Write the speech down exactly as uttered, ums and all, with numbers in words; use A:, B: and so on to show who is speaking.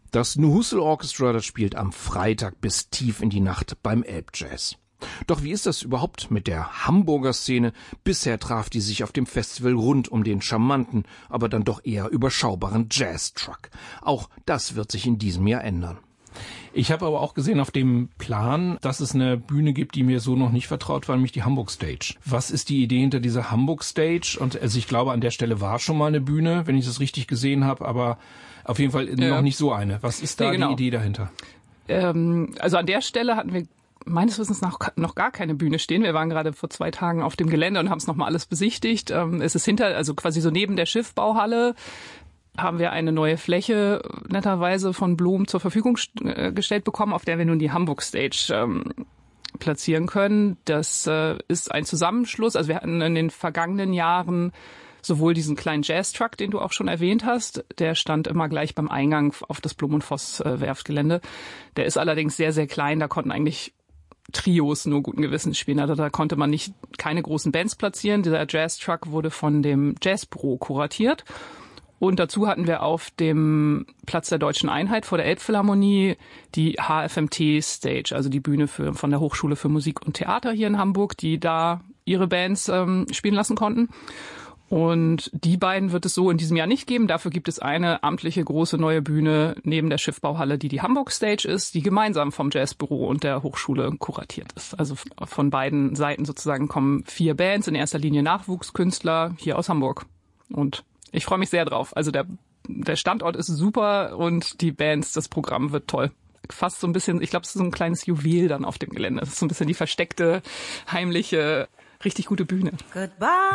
A: Das New Hustle Orchestra, das spielt am Freitag bis tief in die Nacht beim Elbjazz. Doch wie ist das überhaupt mit der Hamburger Szene? Bisher traf die sich auf dem Festival rund um den charmanten, aber dann doch eher überschaubaren Jazz-Truck. Auch das wird sich in diesem Jahr ändern.
B: Ich habe aber auch gesehen auf dem Plan, dass es eine Bühne gibt, die mir so noch nicht vertraut war, nämlich die Hamburg Stage. Was ist die Idee hinter dieser Hamburg Stage? Und also ich glaube, an der Stelle war schon mal eine Bühne, wenn ich das richtig gesehen habe, aber auf jeden Fall ja. noch nicht so eine. Was ist da nee, genau. die Idee dahinter?
C: Ähm, also an der Stelle hatten wir meines Wissens nach noch gar keine Bühne stehen. Wir waren gerade vor zwei Tagen auf dem Gelände und haben es nochmal alles besichtigt. Ähm, es ist hinter, also quasi so neben der Schiffbauhalle, haben wir eine neue Fläche netterweise von Blum zur Verfügung st- gestellt bekommen, auf der wir nun die Hamburg Stage ähm, platzieren können. Das äh, ist ein Zusammenschluss. Also wir hatten in den vergangenen Jahren sowohl diesen kleinen Jazz-Truck, den du auch schon erwähnt hast, der stand immer gleich beim Eingang auf das Blum und Voss äh, Werftgelände. Der ist allerdings sehr, sehr klein. Da konnten eigentlich Trios nur guten Gewissens spielen. Also da konnte man nicht keine großen Bands platzieren. Dieser Jazz-Truck wurde von dem Jazzbüro kuratiert. Und dazu hatten wir auf dem Platz der Deutschen Einheit vor der Elbphilharmonie die H F M T-Stage, also die Bühne für, von der Hochschule für Musik und Theater hier in Hamburg, die da ihre Bands ähm, spielen lassen konnten. Und die beiden wird es so in diesem Jahr nicht geben. Dafür gibt es eine amtliche große neue Bühne neben der Schiffbauhalle, die die Hamburg Stage ist, die gemeinsam vom Jazzbüro und der Hochschule kuratiert ist. Also von beiden Seiten sozusagen kommen vier Bands, in erster Linie Nachwuchskünstler hier aus Hamburg. Und ich freue mich sehr drauf. Also der, der Standort ist super und die Bands, das Programm wird toll. Fast so ein bisschen, ich glaube, es ist so ein kleines Juwel dann auf dem Gelände. Das ist so ein bisschen die versteckte, heimliche, richtig gute Bühne.
D: Goodbye.